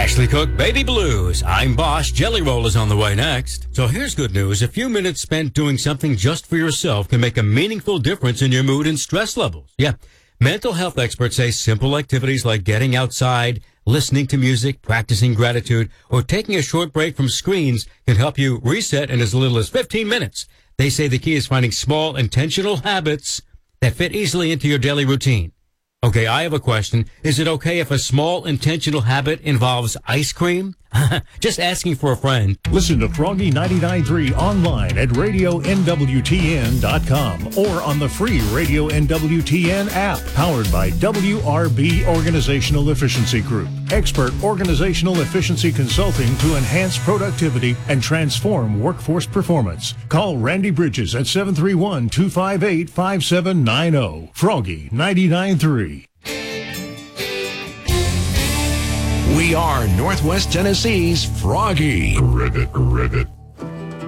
Ashley Cook, Baby Blues. I'm Bosch. Jelly Roll is on the way next. So here's good news. A few minutes spent doing something just for yourself can make a meaningful difference in your mood and stress levels. Yeah. Mental health experts say simple activities like getting outside, listening to music, practicing gratitude, or taking a short break from screens can help you reset in as little as 15 minutes. They say the key is finding small, intentional habits that fit easily into your daily routine. Okay, I have a question. Is it okay if a small intentional habit involves ice cream? Just asking for a friend. Listen to Froggy 99.3 online at radionwtn.com or on the free Radio NWTN app, powered by WRB Organizational Efficiency Group. Expert organizational efficiency consulting to enhance productivity and transform workforce performance. Call Randy Bridges at 731-258-5790. Froggy 99.3. We are Northwest Tennessee's Froggy. Rivet.